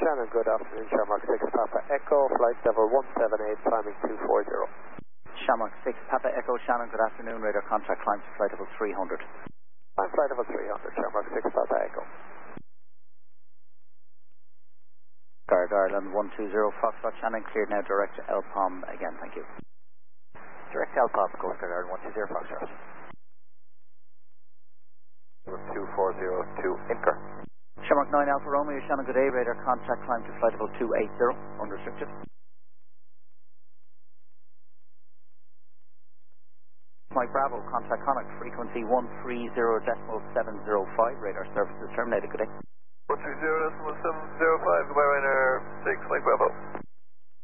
Shannon, good afternoon. Shamrock 6 Papa Echo, flight level 178, climbing 240. Shamrock 6 Papa Echo, Shannon, good afternoon. Radar contact climb to flight level 300. Climb flight level 300, Shamrock 6 Papa Echo. Guard Ireland 120, Foxtrot Shannon, cleared now direct to LPOM again, thank you. Direct LPOM, Coast Guard Ireland 120, Foxtrot. 2402, Inker. Shamrock 9 Alpha Romeo, Shannon, good day. Radar contact climb to flight level 280, unrestricted. Mike Bravo, contact Connacht, frequency 130.705, radar services terminated, good day. 130.705, goodbye Ryanair 6, Mike Bravo.